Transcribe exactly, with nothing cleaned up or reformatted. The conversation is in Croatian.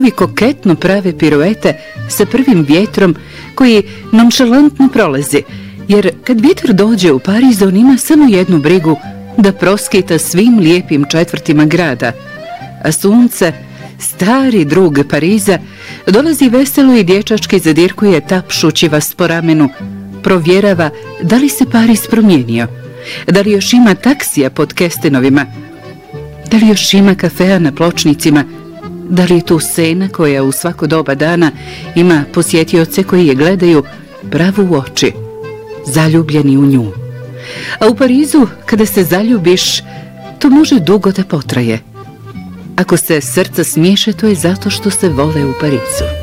Vi koketno prave piruete sa prvim vjetrom koji nonšalantno prolazi, jer kad vjetar dođe u Pariz, on ima samo jednu brigu, da proskita svim lijepim četvrtima grada, a sunce, stari drug Pariza, dolazi veselo i dječački zadirkuje tapšući vas po ramenu, provjerava da li se Pariz promijenio, da li još ima taksija pod Kestenovima, da li još ima kafea na pločnicima, da li je tu Sena koja u svako doba dana ima posjetioce koji je gledaju pravo u oči, zaljubljeni u nju. A u Parizu, kada se zaljubiš, to može dugo da potraje. Ako se srca smiješe, to je zato što se vole u Parizu.